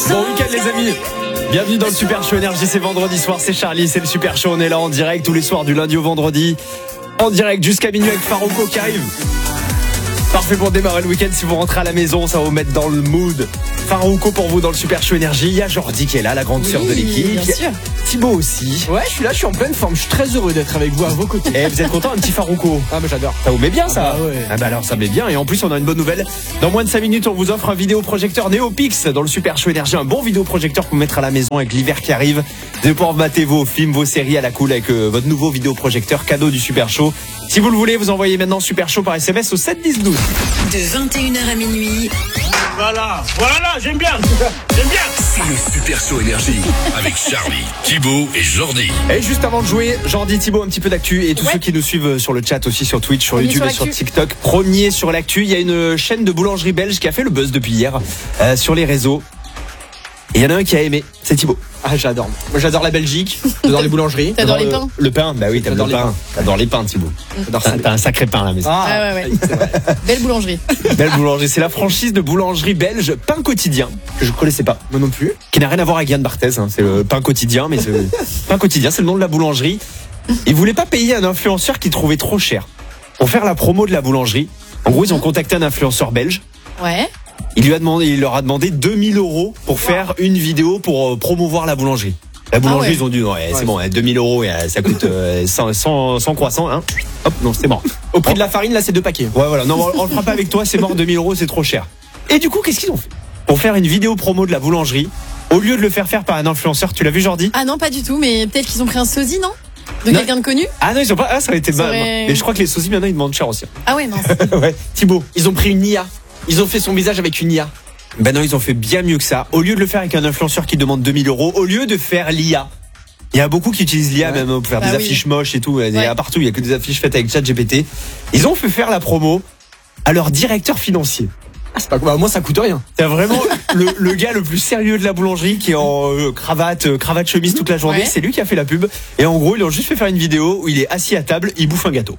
Bon week-end les amis. Bienvenue dans le Super Show Énergie, c'est vendredi soir, c'est Charlie, c'est le Super Show, on est là en direct tous les soirs du lundi au vendredi. En direct jusqu'à minuit avec Farouko qui arrive. Parfait pour démarrer le week-end, si vous rentrez à la maison, ça va vous mettre dans le mood. Farouko pour vous dans le Super Show Énergie. Il y a Jordi qui est là, la grande sœur de l'équipe. Bien sûr. Thibaut aussi. Ouais, je suis là, je suis en pleine forme. Je suis très heureux d'être avec vous à vos côtés. Et vous êtes content, un petit Farouko? Ah, mais j'adore. Ça vous met bien ça? Ah bah ouais. Ah bah alors ça met bien. Et en plus on a une bonne nouvelle. Dans moins de 5 minutes on vous offre un vidéoprojecteur Neopix dans le Super Show Énergie. Un bon vidéoprojecteur pour mettre à la maison avec l'hiver qui arrive. Vous allez pouvoir mater vos films, vos séries à la cool avec votre nouveau vidéoprojecteur cadeau du Super Show. Si vous le voulez, vous envoyez maintenant Super Show par SMS au 7 10 12. De 21h à minuit. Voilà, j'aime bien. C'est le Super Show Énergie avec Charlie, Thibaut et Jordi. Et juste avant de jouer, Jordi, Thibaut, un petit peu d'actu et tous ceux qui nous suivent sur le chat aussi, sur Twitch, sur YouTube et sur TikTok. Premier sur l'actu, il y a une chaîne de boulangerie belge qui a fait le buzz depuis hier sur les réseaux. Et il y en a un qui a aimé, c'est Thibaut. Ah, j'adore. Moi, j'adore la Belgique, j'adore les boulangeries. T'adores les pains? Le pain, bah oui, t'adores le pain. T'adores les pains, Thibaut. T'as un sacré pain à la maison. Ah ouais. Belle boulangerie. Belle boulangerie, c'est la franchise de boulangerie belge Pain Quotidien, que je connaissais pas. Moi non plus. Qui n'a rien à voir avec Yann Barthès, hein. C'est le Pain Quotidien, mais Pain Quotidien, c'est le nom de la boulangerie. Ils voulaient pas payer un influenceur qu'ils trouvaient trop cher pour faire la promo de la boulangerie. En gros, ils ont contacté un influenceur belge. Ouais. Il leur a demandé 2000 € pour faire une vidéo pour promouvoir la boulangerie. La boulangerie, ils ont dit, c'est bon, 2000 €, ça coûte 100 croissants, hein. Hop, non, c'est mort. Au prix de la farine, là, c'est 2 paquets. Ouais, voilà, non, on le fera pas avec toi, c'est mort, 2000 €, c'est trop cher. Et du coup, qu'est-ce qu'ils ont fait? Pour faire une vidéo promo de la boulangerie, au lieu de le faire par un influenceur, tu l'as vu, Jordi? Ah non, pas du tout, mais peut-être qu'ils ont pris un sosie, non? De quelqu'un de connu? Ah non, ils ont pas, ça aurait été mal. aurait... Mais je crois que les sosies, maintenant, ils demandent cher aussi. Ah ouais, non. Ouais, Thibaut. Ils ont pris une IA. Ils ont fait son visage avec une IA. Ben non, ils ont fait bien mieux que ça. Au lieu de le faire avec un influenceur qui demande 2000 €, au lieu de faire l'IA. Il y a beaucoup qui utilisent l'IA même pour faire des affiches moches et tout. Il y a partout, il y a que des affiches faites avec ChatGPT. Ils ont fait faire la promo à leur directeur financier. Ah, c'est pas quoi. Moi, ça coûte rien. C'est vraiment le gars le plus sérieux de la boulangerie qui est en cravate chemise toute la journée. Ouais. C'est lui qui a fait la pub. Et en gros, ils ont juste fait faire une vidéo où il est assis à table, il bouffe un gâteau.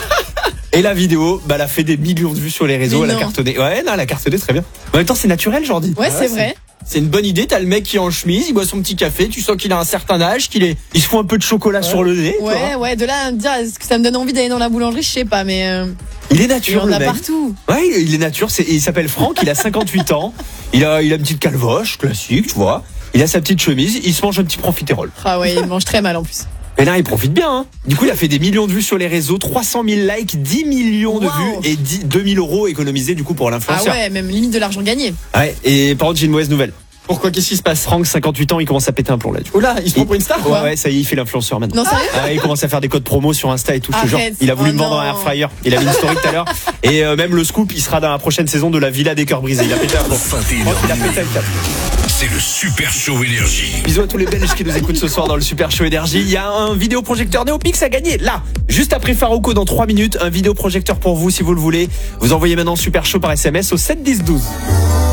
Et la vidéo, elle a fait des millions de vues sur les réseaux, elle a cartonné. Ouais, non, elle a cartonné très bien. En même temps, c'est naturel, Jordi. Ouais, c'est vrai. C'est une bonne idée. T'as le mec qui est en chemise, il boit son petit café, tu sens qu'il a un certain âge, Il se fout un peu de chocolat sur le nez. Ouais, de là à me dire, est-ce que ça me donne envie d'aller dans la boulangerie, je sais pas, mais. Il est Il y nature, en le a mec. partout. Ouais, il est nature. Il s'appelle Franck, il a 58 ans. Il a une petite calvoche, classique, tu vois. Il a sa petite chemise, il se mange un petit profiterole. Ah ouais, il mange très mal en plus. Et là, il profite bien, hein. Du coup, il a fait des millions de vues sur les réseaux, 300 000 likes, 10 millions de vues et 2000 € économisés, du coup, pour Ah l'influenceur. ouais, même limite de l'argent gagné. Ouais, et par contre, j'ai une mauvaise nouvelle. Pourquoi? Qu'est-ce qui se passe? Franck, 58 ans, il commence à péter un plomb là. Oh là, il se prend pour une star? Ouais, ça y est, il fait l'influenceur maintenant. Non, sérieux? Ah, il commence à faire des codes promo sur Insta et tout, je te jure. Arrête. Il a voulu me Oh vendre un non. air fryer. Il a mis une story tout à l'heure. Et même le scoop, il sera dans la prochaine saison de la Villa des Cœurs Brisés. Il a pété un plomb. 21h Il a pété un câble. C'est le Super Show Énergie. Bisous à tous les Belges qui nous écoutent ce soir dans le Super Show Énergie. Il y a un vidéoprojecteur Neopix à gagner. Là, juste après Farouko dans 3 minutes. Un vidéoprojecteur pour vous si vous le voulez. Vous envoyez maintenant Super Show par SMS au 7 10 12.